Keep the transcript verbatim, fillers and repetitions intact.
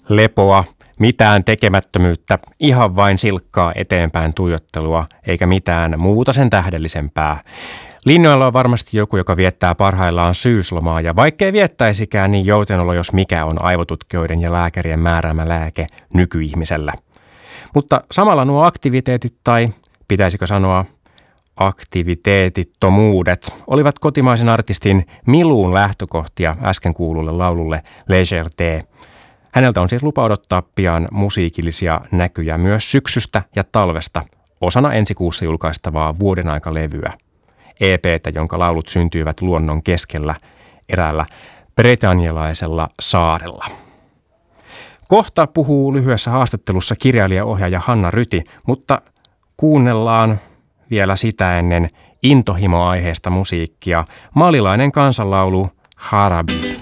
lepoa, mitään tekemättömyyttä, ihan vain silkkaa eteenpäin tuijottelua, eikä mitään muuta sen tähdellisempää. Linjoilla on varmasti joku, joka viettää parhaillaan syyslomaa, ja vaikkei viettäisikään, niin joutenolo jos mikä on aivotutkijoiden ja lääkärien määräämä lääke nykyihmisellä. Mutta samalla nuo aktiviteetit, tai pitäisikö sanoa aktiviteetittomuudet, olivat kotimaisen artistin Miluun lähtökohtia äsken kuululle laululle Légèreté. Häneltä on siis lupa odottaa pian musiikillisia näkyjä myös syksystä ja talvesta osana ensi kuussa julkaistavaa vuoden aikalevyä. E P:tä, jonka laulut syntyivät luonnon keskellä eräällä britannialaisella saarella. Kohta puhuu lyhyessä haastattelussa kirjailija-ohjaaja Hanna Ryti, mutta kuunnellaan vielä sitä ennen intohimoaiheesta musiikkia. Malilainen kansanlaulu Harabi.